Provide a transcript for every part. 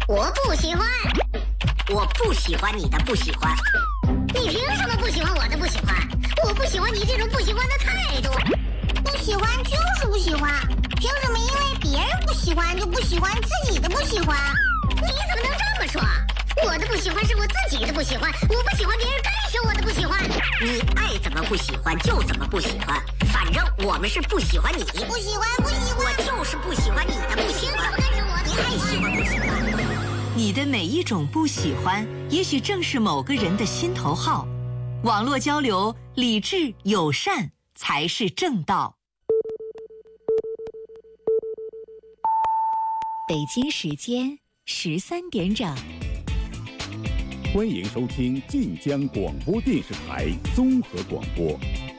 我不喜欢。 我不喜欢你的不喜欢。 你凭什么不喜欢我的不喜欢？我不喜欢你这种不喜欢的态度。 不喜欢就是不喜欢，凭什么因为别人不喜欢就不喜欢自己的不喜欢？ 你怎么能这么说？我的不喜欢是我自己的不喜欢，我不喜欢别人干涉我的不喜欢。 你爱怎么不喜欢就怎么不喜欢，反正我们是不喜欢你。 不喜欢，不喜欢， 我就是不喜欢你的不喜欢。你爱喜欢不喜欢？ 你的每一种不喜欢，也许正是某个人的心头好。网络交流，理智友善才是正道。 北京时间13点整。 欢迎收听晋江广播电视台综合广播。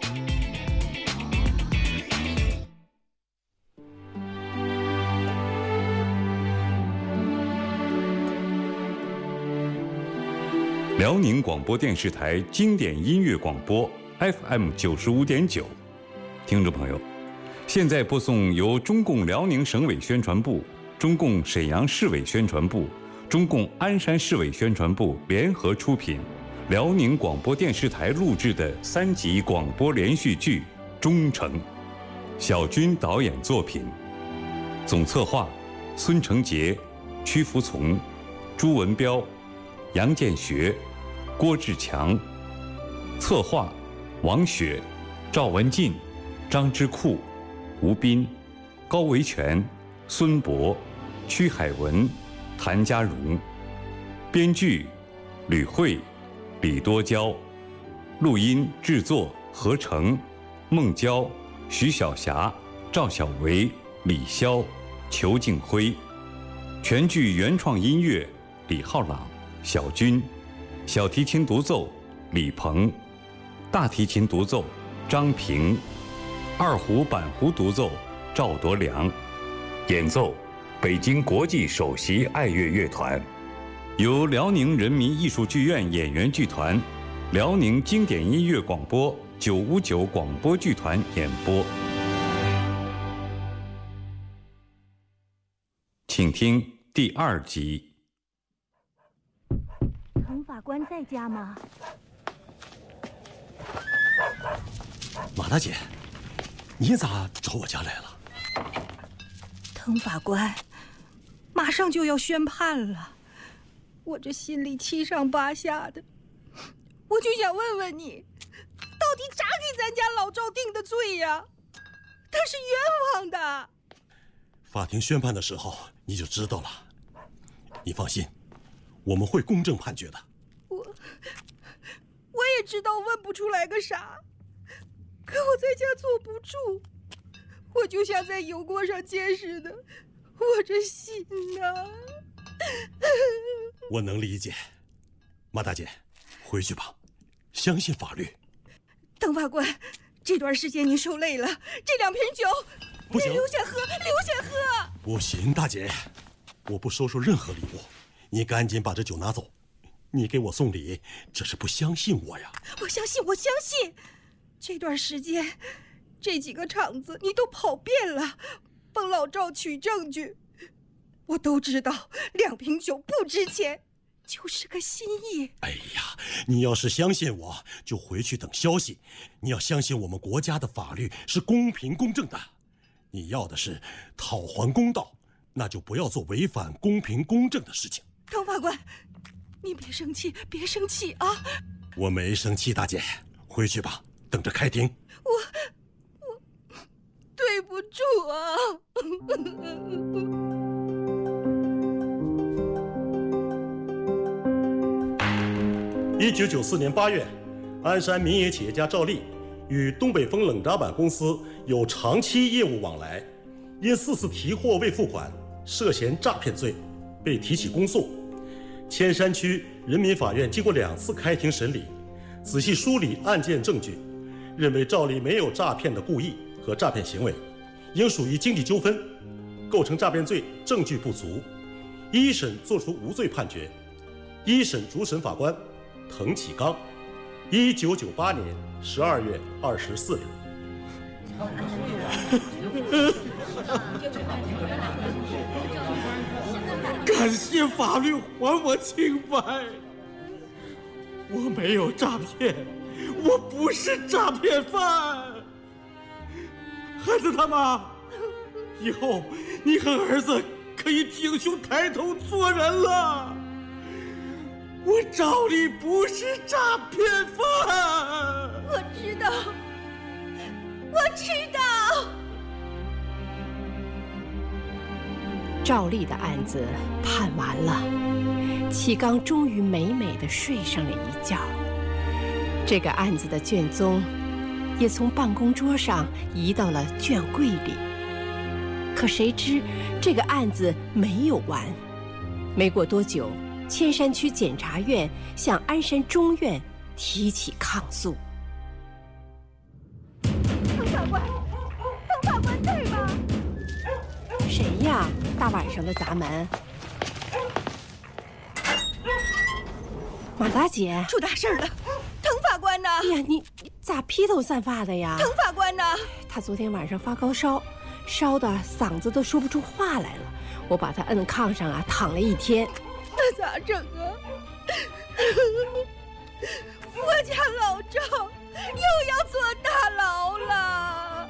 辽宁广播电视台经典音乐广播 FM 95.9，听众朋友，现在播送由中共辽宁省委宣传部、中共沈阳市委宣传部、中共鞍山市委宣传部联合出品，辽宁广播电视台录制的3集广播连续剧《忠诚》，小军导演作品，总策划孙成杰、屈福从、朱文彪、杨建学、郭志强，策划王雪、赵文进、张之库、吴斌、高维全、孙博、屈海文、谭家荣，编剧吕慧、李多娇，录音制作合成孟娇、徐晓霞、赵小维、李潇、裘敬辉，全剧原创音乐李浩朗、小军，小提琴独奏李鹏，大提琴独奏张平，二胡板胡独奏赵铎良，演奏北京国际首席爱乐乐团，由辽宁人民艺术剧院演员剧团、辽宁经典音乐广播959广播剧团演播。请听第2集。 滕法官在家吗？ 马大姐，你咋找我家来了？ 滕法官，马上就要宣判了，我这心里七上八下的，我就想问问你，到底咋给咱家老赵定的罪呀？他是冤枉的。 法庭宣判的时候你就知道了。你放心，我们会公正判决的。 我也知道问不出来个啥，可我在家坐不住，我就像在油锅上煎似的，我这心呐。 我能理解，马大姐，回去吧，相信法律。 邓法官，这段时间您受累了，这2瓶酒不行， 留下喝，留下喝。 不行，大姐，我不收受任何礼物，你赶紧把这酒拿走。你给我送礼，这是不相信我呀？ 我相信，我相信。这段时间，这几个场子你都跑遍了，帮老赵取证据，我都知道2瓶酒不值钱，就是个心意。 哎呀，你要是相信我，就回去等消息。你要相信我们国家的法律是公平公正的。你要的是讨还公道，那就不要做违反公平公正的事情。 滕法官，你别生气，别生气啊！ 我没生气，大姐，回去吧，等着开庭。 我对不住啊。 1994年8月，鞍山民营企业家赵丽与东北风冷轧板公司有长期业务往来，因4次提货未付款，涉嫌诈骗罪，被提起公诉。铅山区人民法院经过2次开庭审理，仔细梳理案件证据，认为赵丽没有诈骗的故意和诈骗行为，应属于经济纠纷，构成诈骗罪证据不足。一审作出无罪判决。一审主审法官滕启刚，1998年12月24日。 感谢法律还我清白。我没有诈骗，我不是诈骗犯。孩子他妈，以后你和儿子可以挺胸抬头做人了。我赵丽不是诈骗犯。 我知道，我知道。 赵丽的案子判完了，启刚终于美美地睡上了一觉。这个案子的卷宗也从办公桌上移到了卷柜里。可谁知这个案子没有完。没过多久，千山区检察院向鞍山中院提起抗诉。 滕法官，滕法官在吗？ 谁呀？大晚上的砸门！马大姐， 出大事了！滕法官呢？ 哎呀，你咋披头散发的呀？ 滕法官呢？ 他昨天晚上发高烧，烧的嗓子都说不出话来了。我把他摁炕上啊，躺了一天。 那咋整啊？我家老赵又要坐大牢了。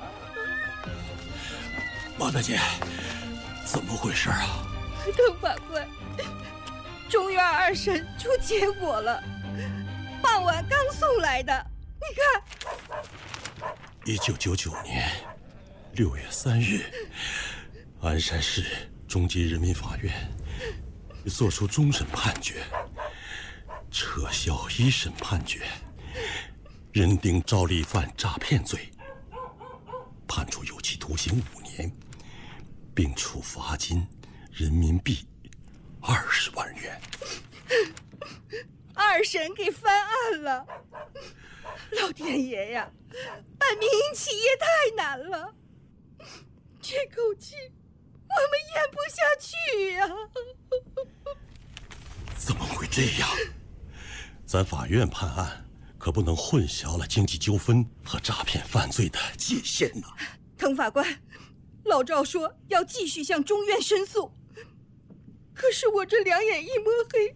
马大姐，怎么回事啊？ 滕法官，中院二审出结果了，傍晚刚送来的。你看 ，1999年6月3日，鞍山市中级人民法院作出终审判决，撤销一审判决，认定赵丽犯诈骗罪，判处有期徒刑5年，并处罚金人民币20万元。 二审给翻案了，老天爷呀，办民营企业太难了，这口气我们咽不下去呀！ 怎么会这样？咱法院判案可不能混淆了经济纠纷和诈骗犯罪的界限呢。 滕法官，老赵说要继续向中院申诉，可是我这两眼一摸黑。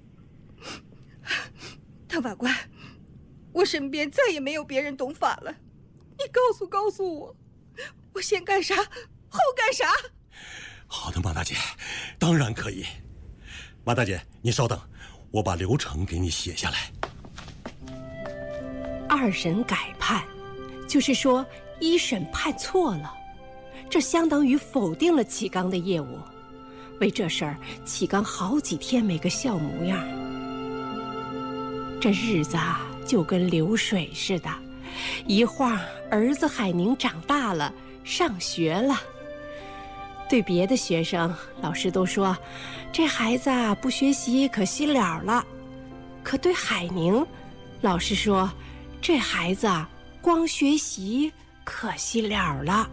滕法官，我身边再也没有别人懂法了，你告诉我，我先干啥，后干啥？ 好的，马大姐，当然可以。马大姐，你稍等，我把流程给你写下来。 二审改判，就是说一审判错了，这相当于否定了启刚的业务。为这事儿，启刚好几天没个笑模样。这日子啊，就跟流水似的，一晃儿子海宁长大了，上学了。对别的学生，老师都说这孩子啊不学习可惜了了。可对海宁，老师说这孩子啊光学习可惜了了。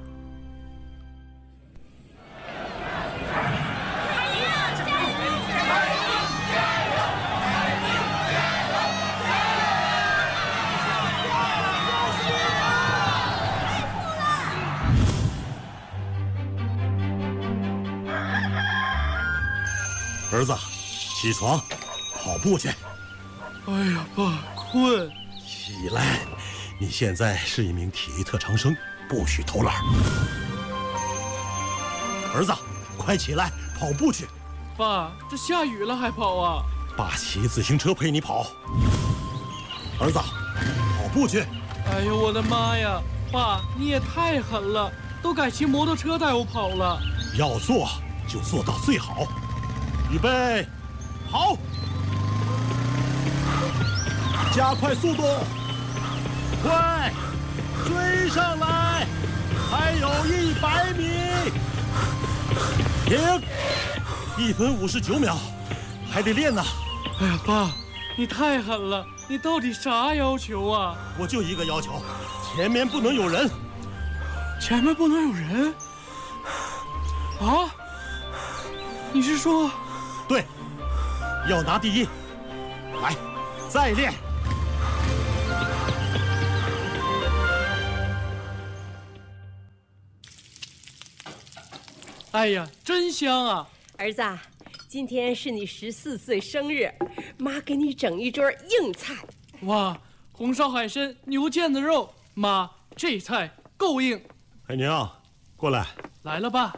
儿子，起床，跑步去。 哎呀，爸，困。 起来，你现在是一名体育特长生，不许偷懒。儿子，快起来，跑步去。 爸，这下雨了还跑啊？ 爸骑自行车陪你跑。儿子，跑步去。 哎呦，我的妈呀！爸，你也太狠了，都改骑摩托车带我跑了。 要做就做到最好。预备，跑！加快速度，快，追上来！还有100米，停！1分59秒，还得练呢。 哎呀，爸，你太狠了！你到底啥要求啊？ 我就一个要求，前面不能有人。 前面不能有人？啊？你是说？ 对，要拿第一。来，再练。 哎呀，真香啊！ 儿子， 今天是你14岁生日，妈给你整一桌硬菜。 哇，红烧海参、牛腱子肉，妈，这菜够硬。 海宁，过来。 来了吧。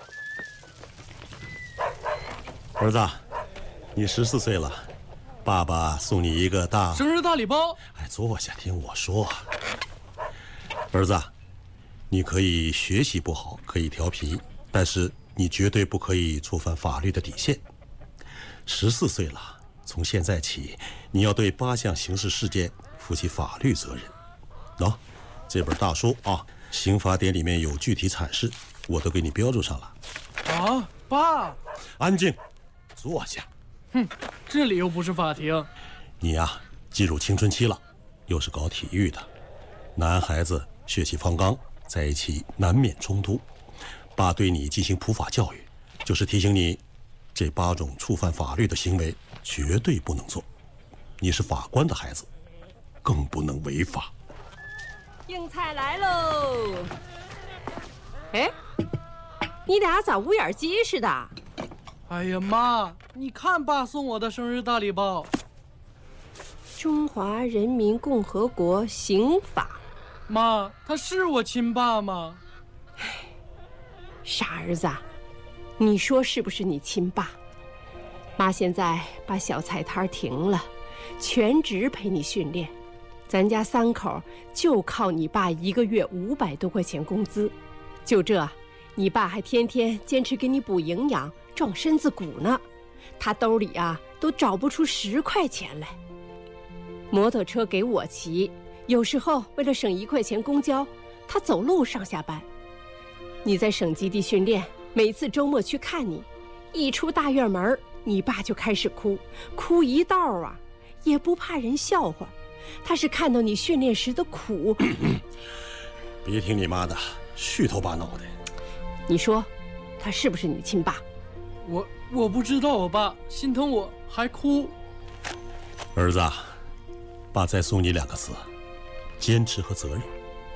儿子，你14岁了，爸爸送你一个大生日大礼包。 哎，坐下听我说。儿子，你可以学习不好，可以调皮，但是你绝对不可以触犯法律的底线。14岁了，从现在起，你要对8项刑事事件负起法律责任。这本大书啊，刑法典里面有具体阐释，我都给你标注上了。 啊，爸！ 安静，坐下。 哼，这里又不是法庭。 你呀，进入青春期了，又是搞体育的，男孩子血气方刚，在一起难免冲突。爸对你进行普法教育，就是提醒你，这8种触犯法律的行为绝对不能做。你是法官的孩子，更不能违法。 硬菜来喽！哎，你俩咋乌眼鸡似的？ 哎呀妈，你看爸送我的生日大礼包。 中华人民共和国刑法。 妈，他是我亲爸吗？ 傻儿子，你说是不是你亲爸？妈现在把小菜摊停了，全职陪你训练。咱家3口就靠你爸1个月500多块钱工资，就这，你爸还天天坚持给你补营养、壮身子骨呢。他兜里啊都找不出10块钱来。摩托车给我骑，有时候为了省1块钱公交，他走路上下班。你在省基地训练，每次周末去看你，一出大院门，你爸就开始哭，哭一道啊，也不怕人笑话。他是看到你训练时的苦。 别听你妈的，虚头巴脑的。 你说，他是不是你亲爸？ 我不知道，我爸心疼我还哭。 儿子，爸再送你2个字：坚持和责任。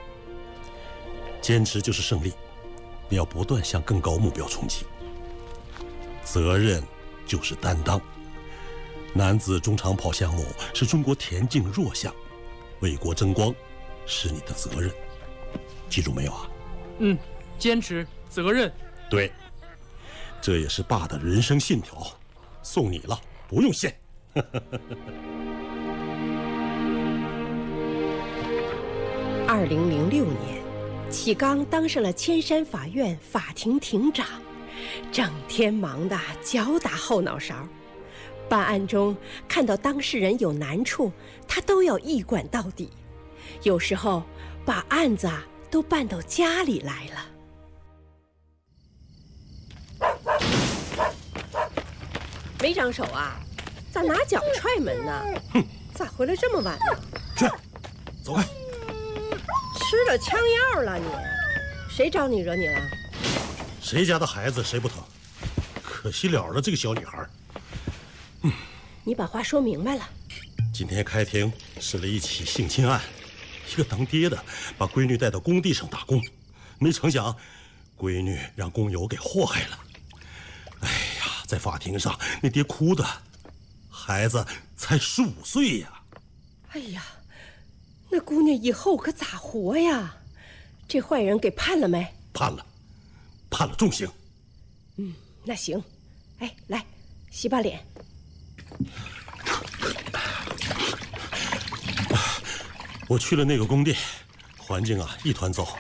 坚持就是胜利，你要不断向更高目标冲击。责任就是担当。男子中长跑项目是中国田径弱项，为国争光是你的责任，记住没有啊？ 坚持责任。 对，这也是爸的人生信条，送你了，不用谢。 2006年，启刚当上了千山法院法庭庭长，整天忙得脚打后脑勺。办案中看到当事人有难处，他都要一管到底，有时候把案子都办到家里来了。没长手啊？咋拿脚踹门呢？咋回来这么晚呢？ 去，走开！ 吃了枪药了你？谁招你惹你了？ 谁家的孩子谁不疼？可惜了这个小女孩。 你把话说明白了。 今天开庭审了一起性侵案，一个当爹的把闺女带到工地上打工，没成想闺女让工友给祸害了。哎呀，在法庭上那爹哭的，孩子才15岁呀。 哎呀，那姑娘以后可咋活呀？这坏人给判了没？ 判了，判了重刑。 那行。哎，来洗把脸。 我去了那个工地，环境一团糟。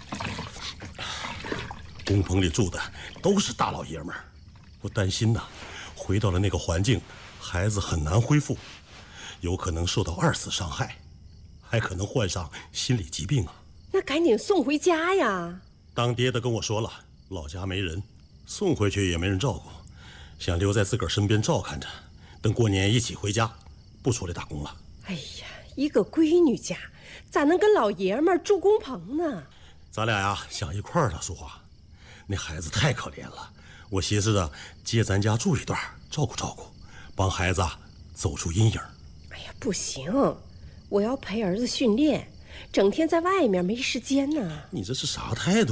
工棚里住的都是大老爷们儿，我担心呐，回到了那个环境，孩子很难恢复，有可能受到2次伤害，还可能患上心理疾病啊。 那赶紧送回家呀！ 当爹的跟我说了，老家没人，送回去也没人照顾，想留在自个儿身边照看着，等过年一起回家，不出来打工了。 哎呀，一个闺女家咋能跟老爷们儿住工棚呢？ 咱俩呀想一块儿了，淑华。那孩子太可怜了，我寻思着接咱家住一段，照顾照顾，帮孩子走出阴影。 哎呀，不行，我要陪儿子训练，整天在外面没时间呢。 你这是啥态度？